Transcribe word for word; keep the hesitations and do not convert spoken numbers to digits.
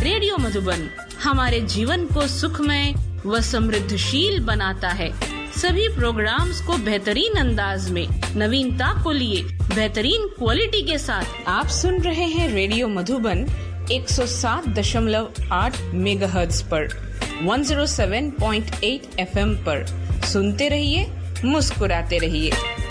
Radio Madhuban हमारे जीवन को सुखमय व समृद्धशील बनाता है। सभी प्रोग्राम्स को बेहतरीन अंदाज में नवीनता को लिए बेहतरीन क्वालिटी के साथ आप सुन रहे हैं रेडियो मधुबन एक सौ सात दशमलव आठ मेगाहर्ट्ज पर एक सौ सात पॉइंट आठ एफएम पर। सुनते रहिए, मुस्कुराते रहिए।